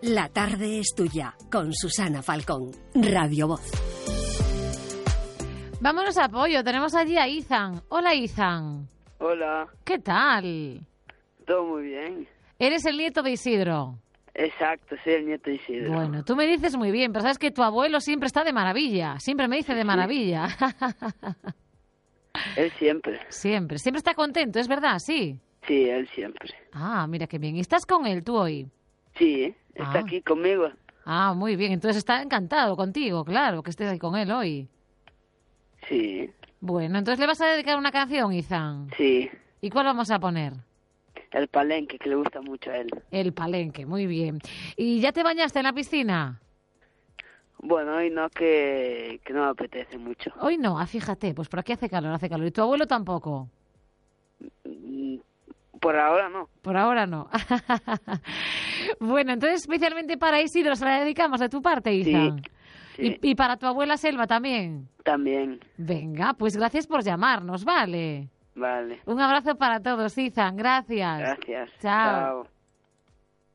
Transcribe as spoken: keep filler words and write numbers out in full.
La tarde es tuya, con Susana Falcón, Radio Voz. Vámonos a apoyo, tenemos allí a Izan. Hola, Izan. Hola. ¿Qué tal? Todo muy bien. ¿Eres el nieto de Isidro? Exacto, soy el nieto de Isidro. Bueno, tú me dices muy bien, pero sabes que tu abuelo siempre está de maravilla. Siempre me dice de maravilla. Él siempre. Siempre, siempre está contento, ¿es verdad? Sí. Sí, él siempre. Ah, mira qué bien. ¿Y estás con él tú hoy? Sí, está Ah. aquí conmigo. Ah, muy bien. Entonces está encantado contigo, claro, que estés ahí con él hoy. Sí, Bueno, entonces le vas a dedicar una canción, Izan. sí. ¿Y cuál vamos a poner? El palenque, que le gusta mucho a él. El Palenque, muy bien. ¿Y ya te bañaste en la piscina? Bueno, hoy no, que, que no me apetece mucho. Hoy no, ah, fíjate, pues por aquí hace calor, hace calor. ¿Y tu abuelo tampoco? Mm, Por ahora no. Por ahora no. Bueno, entonces especialmente para Isidro se la dedicamos de tu parte, Izan. Sí, Y, y para tu abuela Selva también. también. Venga, pues gracias por llamarnos, ¿vale? Vale. Un abrazo para todos, Izan. Gracias. Gracias. Chao. Chao.